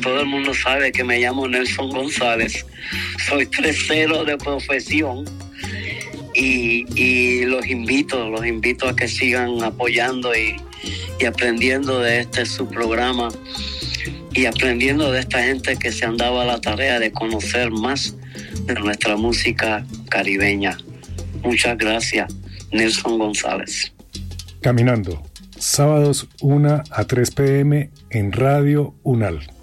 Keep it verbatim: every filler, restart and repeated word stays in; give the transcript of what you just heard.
todo el mundo sabe que me llamo Nelson González. Soy tercero de profesión y, y los invito, los invito a que sigan apoyando y, y aprendiendo de este su programa y aprendiendo de esta gente que se han dado a la tarea de conocer más de nuestra música caribeña. Muchas gracias, Nelson González. Caminando, sábados una a tres p m en Radio Unal.